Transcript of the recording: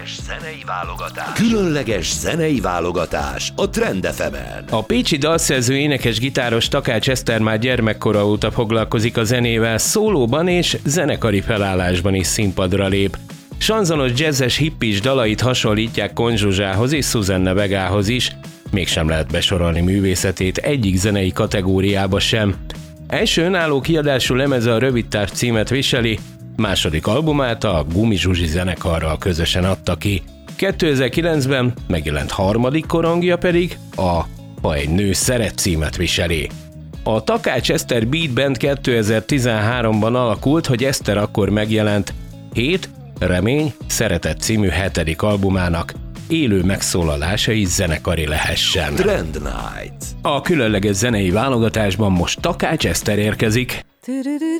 Különleges zenei válogatás a Trend FM-en. A pécsi dalszerző, énekes, gitáros Takács Eszter már gyermekkora óta foglalkozik a zenével, szólóban és zenekari felállásban is színpadra lép. Sanzonos, jazzes, hippis dalait hasonlítják Kon Zsuzsához és Susanne Vegához is, mégsem lehet besorolni művészetét egyik zenei kategóriába sem. Első önálló kiadású lemeze a Rövidtáv címet viseli, második albumát a Gumi Zsuzsi zenekarral közösen adta ki. 2009-ben megjelent harmadik korongja pedig a Ha egy nő szeret címet viseli. A Takács Eszter Beat Band 2013-ban alakult, hogy Eszter akkor megjelent Hét, Remény, Szeretet című 7. albumának élő megszólalásai zenekari lehessen. Trend Night. A különleges zenei válogatásban most Takács Eszter érkezik.